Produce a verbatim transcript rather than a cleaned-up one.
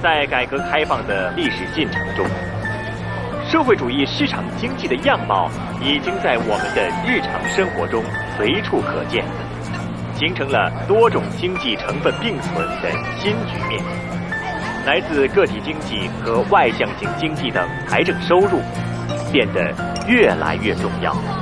在改革开放的历史进程中，社会主义市场经济的样貌已经在我们的日常生活中随处可见，形成了多种经济成分并存的新局面。来自个体经济和外向型经济等财政收入变得越来越重要。